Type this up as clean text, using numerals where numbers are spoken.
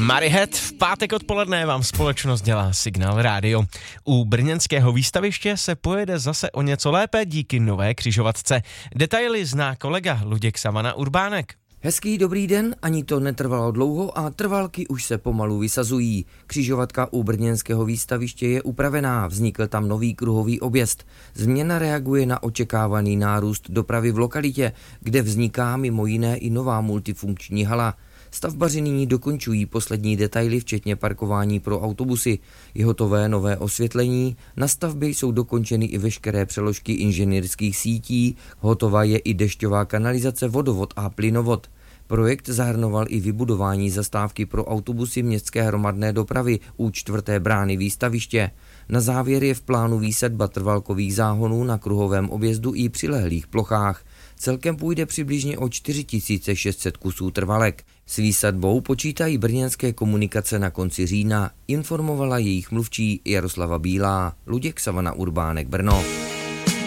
Marihet, v pátek odpoledne vám společnost dělá Signál Rádio. U brněnského výstaviště se pojede zase o něco lépe díky nové křižovatce. Detaily zná kolega Luděk Savana Urbánek. Hezký dobrý den, ani to netrvalo dlouho a trvalky už se pomalu vysazují. Křižovatka u brněnského výstaviště je upravená, vznikl tam nový kruhový objezd. Změna reaguje na očekávaný nárůst dopravy v lokalitě, kde vzniká mimo jiné i nová multifunkční hala. Stavbaři nyní dokončují poslední detaily, včetně parkování pro autobusy. Je hotové nové osvětlení, na stavbě jsou dokončeny i veškeré přeložky inženýrských sítí, hotová je i dešťová kanalizace, vodovod a plynovod. Projekt zahrnoval i vybudování zastávky pro autobusy městské hromadné dopravy u 4. brány výstaviště. Na závěr je v plánu výsadba trvalkových záhonů na kruhovém objezdu i přilehlých plochách. Celkem půjde přibližně o 4600 kusů trvalek. S výsadbou počítají brněnské komunikace na konci října, informovala jejich mluvčí Jaroslava Bílá. Luděk Savana Urbánek, Brno.